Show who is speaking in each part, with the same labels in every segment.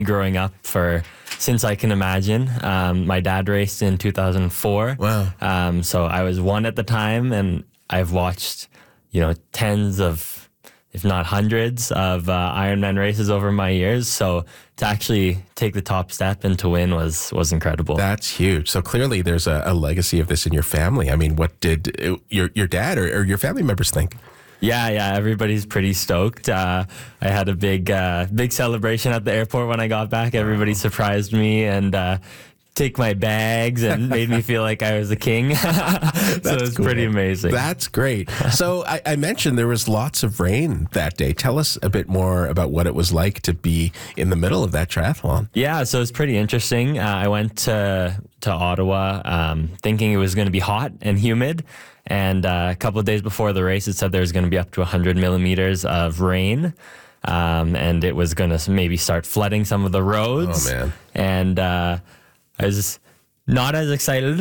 Speaker 1: growing up since I can imagine. My dad raced in 2004.
Speaker 2: Wow.
Speaker 1: So I was one at the time, and I've watched, tens of, if not hundreds of Ironman races over my years. So to actually take the top step and to win was incredible.
Speaker 2: That's huge. So clearly there's a legacy of this in your family. I mean, what did your dad or your family members think?
Speaker 1: Yeah, everybody's pretty stoked. I had a big celebration at the airport when I got back. Everybody surprised me and take my bags and made me feel like I was a king. So it was pretty amazing.
Speaker 2: That's great. So I mentioned there was lots of rain that day. Tell us a bit more about what it was like to be in the middle of that triathlon.
Speaker 1: Yeah, so it's pretty interesting. I went to Ottawa thinking it was going to be hot and humid. And a couple of days before the race, it said there was going to be up to 100 millimeters of rain. And it was going to maybe start flooding some of the roads.
Speaker 2: Oh, man.
Speaker 1: And I was not as excited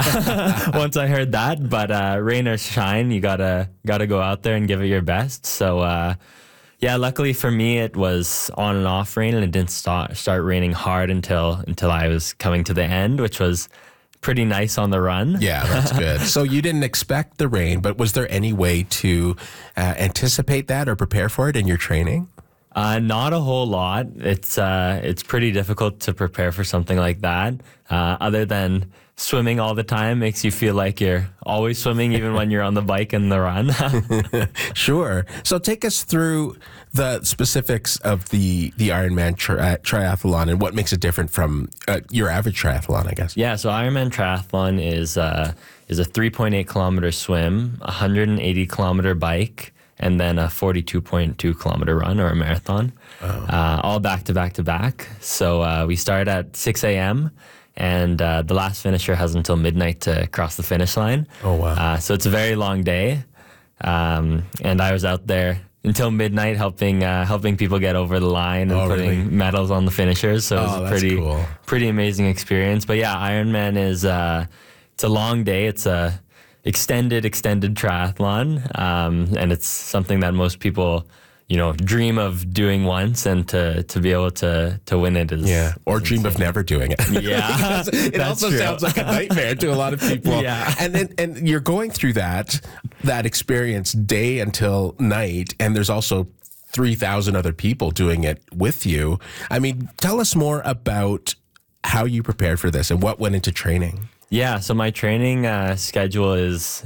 Speaker 1: once I heard that. But rain or shine, you gotta go out there and give it your best. So, luckily for me, it was on and off rain, and it didn't start raining hard until I was coming to the end, which was pretty nice on the run.
Speaker 2: Yeah, that's good. So you didn't expect the rain, but was there any way to anticipate that or prepare for it in your training?
Speaker 1: Not a whole lot. It's pretty difficult to prepare for something like that. Other than swimming all the time makes you feel like you're always swimming, even when you're on the bike and the run.
Speaker 2: Sure. So take us through the specifics of the Ironman triathlon and what makes it different from your average triathlon, I guess.
Speaker 1: Yeah, so Ironman triathlon is a 3.8 kilometer swim, 180 kilometer bike, and then a 42.2 kilometer run or a marathon, all back to back to back. So we start at 6 a.m. and the last finisher has until midnight to cross the finish line.
Speaker 2: Oh, wow.
Speaker 1: So it's a very long day. And I was out there until midnight helping people get over the line and putting medals on the finishers. So it was a pretty amazing experience. But yeah, Ironman is it's a long day. It's a extended triathlon, and it's something that most people, dream of doing once, and to be able to win it is
Speaker 2: or dream of never doing it.
Speaker 1: Yeah,
Speaker 2: it also sounds like a nightmare to a lot of people.
Speaker 1: Yeah,
Speaker 2: and you're going through that experience day until night, and there's also 3,000 other people doing it with you. I mean, tell us more about how you prepared for this and what went into training.
Speaker 1: Yeah, so my training schedule is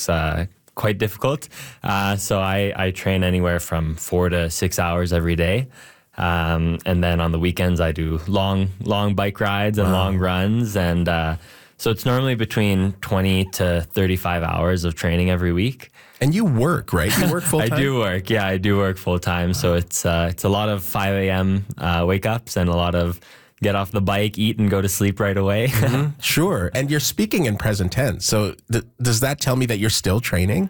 Speaker 1: quite difficult. So I train anywhere from 4 to 6 hours every day. And then on the weekends, I do long bike rides and long runs. And so it's normally between 20 to 35 hours of training every week.
Speaker 2: And you work, right? You work full-time?
Speaker 1: I do work. Yeah, I do work full-time. So it's a lot of 5 a.m. Wake-ups and a lot of get off the bike, eat, and go to sleep right away.
Speaker 2: Mm-hmm. Sure. And you're speaking in present tense. So does that tell me that you're still training?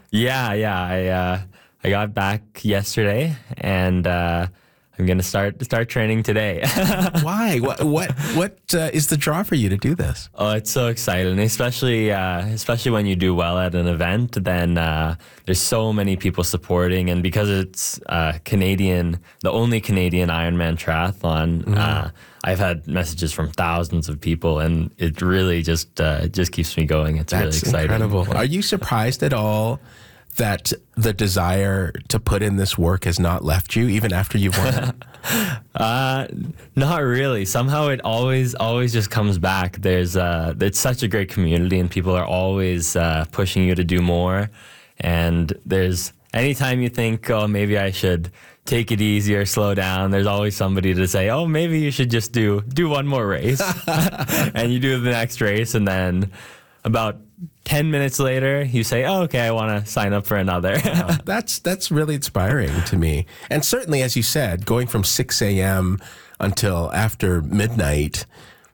Speaker 1: Yeah. I got back yesterday, and I'm going to start training today.
Speaker 2: Why? What is the draw for you to do this?
Speaker 1: Oh, it's so exciting, especially when you do well at an event. Then there's so many people supporting, and because it's the only Canadian Ironman triathlon, I've had messages from thousands of people, and it really just keeps me going. It's really exciting.
Speaker 2: Incredible. Are you surprised at all that the desire to put in this work has not left you even after you've won?
Speaker 1: Not really. Somehow it always just comes back. It's such a great community, and people are always pushing you to do more. And anytime you think, oh, maybe I should take it easy or slow down, there's always somebody to say, oh, maybe you should just do one more race. And you do the next race, and then about 10 minutes later, you say, oh, okay, I want to sign up for another.
Speaker 2: Wow. That's really inspiring to me. And certainly, as you said, going from 6 a.m. until after midnight,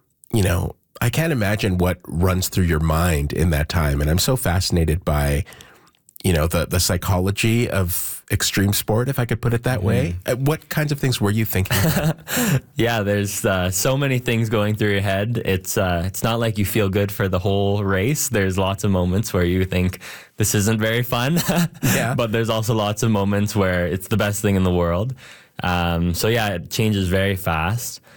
Speaker 2: I can't imagine what runs through your mind in that time. And I'm so fascinated by, the psychology of extreme sport, if I could put it that way. What kinds of things were you thinking?
Speaker 1: Yeah, there's so many things going through your head. It's not like you feel good for the whole race. There's lots of moments where you think this isn't very fun.
Speaker 2: Yeah.
Speaker 1: But there's also lots of moments where it's the best thing in the world. So yeah, it changes very fast.